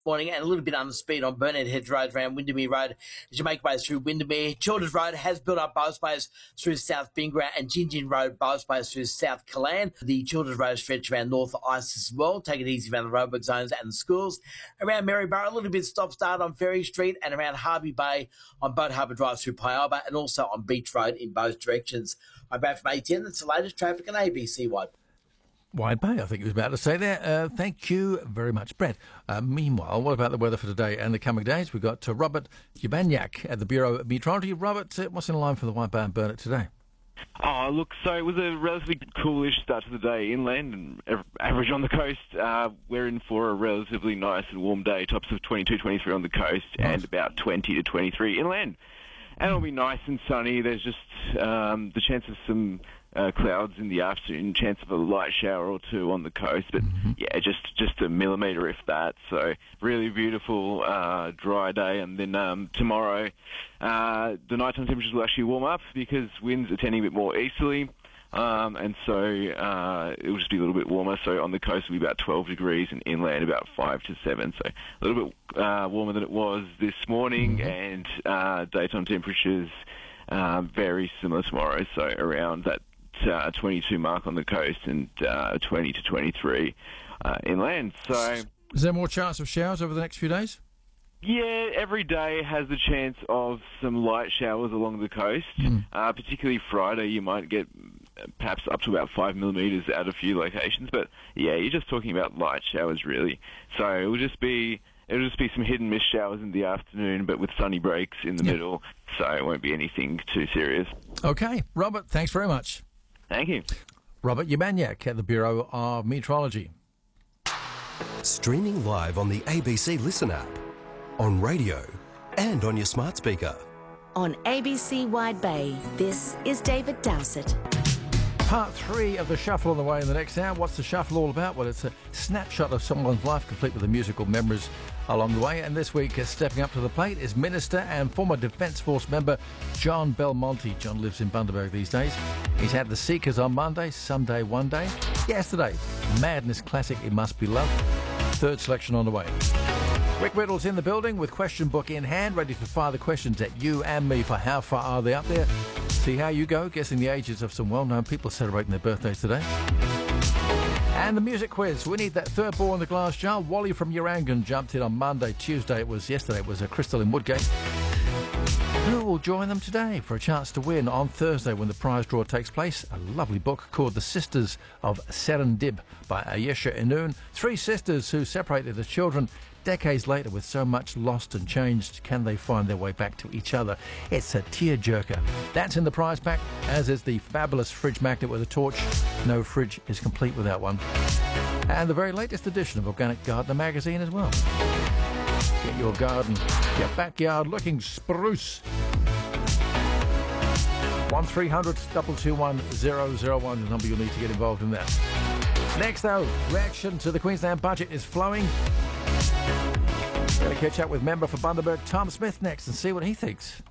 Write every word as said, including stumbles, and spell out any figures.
morning, and a little bit under speed on Burnett Hedge Road around Windermere Road as you make your way through Windermere. Childers Road has built up both ways through South Bingra, and Gingin Road both ways through South Killaan. The Childers Road stretch around North Ice as well. Take it easy around the roadwork zones and the schools. Around Maryborough, a little bit stop-start on Ferry Street, and around Harvey Bay on Boat Harbour Drive through Pialba, and also on Beach Road in both directions. I'm back from A ten. That's the latest traffic on A B C Wide. Wide Bay, I think he was about to say there. Uh, thank you very much, Brett. Uh, meanwhile, what about the weather for today and the coming days? We've got uh, Robert Urbaniak at the Bureau of Meteorology. Robert, uh, what's in line for the Wide Bay and Burnett today? Oh, look, so it was a relatively coolish start to the day inland and average on the coast. Uh, we're in for a relatively nice and warm day, tops of twenty-two, twenty-three on the coast, nice. And about twenty to twenty-three inland. And it'll be nice and sunny. There's just um, the chance of some uh, clouds in the afternoon, chance of a light shower or two on the coast, but mm-hmm. yeah, just just a millimetre if that. So really beautiful uh, dry day. And then um, tomorrow, uh, the nighttime temperatures will actually warm up because winds are tending a bit more easterly. Um, and so uh, it will just be a little bit warmer. So on the coast it will be about twelve degrees and inland about five to seven. So a little bit uh, warmer than it was this morning, mm-hmm. and uh, daytime temperatures uh, very similar tomorrow. So around that uh, twenty-two mark on the coast and uh, twenty to twenty-three uh, inland. So is there more chance of showers over the next few days? Yeah, every day has the chance of some light showers along the coast. Mm. Uh, particularly Friday, you might get perhaps up to about five millimetres at a few locations. But yeah, you're just talking about light showers, really. So it will just be it'll just be some hit and miss showers in the afternoon, but with sunny breaks in the yep. middle. So it won't be anything too serious. Okay, Robert, thanks very much. Thank you, Robert Urbaniak at the Bureau of Meteorology. Streaming live on the A B C Listen app, on radio, and on your smart speaker. On A B C Wide Bay, this is David Dowsett. Part three of the Shuffle on the way in the next hour. What's the Shuffle all about? Well, it's a snapshot of someone's life, complete with the musical memories along the way. And this week, uh, stepping up to the plate is Minister and former Defence Force member John Belmonte. John lives in Bundaberg these days. He's had the Seekers on Monday, Someday One Day. Yesterday, Madness classic It Must Be Love. Third selection on the way. Rick Riddle's in the building with question book in hand, ready to fire the questions at you and me for how far are they up there. See how you go, guessing the ages of some well-known people celebrating their birthdays today. And the music quiz. We need that third ball in the glass jar. Wally from Urangan jumped in on Monday. Tuesday it was yesterday. It was a Crystal in Woodgate. Who will join them today for a chance to win on Thursday when the prize draw takes place? A lovely book called The Sisters of Serendib by Ayesha Inun. Three sisters who separated as children. Decades later, with so much lost and changed, can they find their way back to each other? It's a tearjerker. That's in the prize pack, as is the fabulous fridge magnet with a torch. No fridge is complete without one. And the very latest edition of Organic Gardener magazine as well. Get your garden, your backyard looking spruce. one three hundred, two two one, zero zero one, the number you'll need to get involved in that. Next, though, reaction to the Queensland budget is flowing. Going to catch up with member for Bundaberg Tom Smith next and see what he thinks.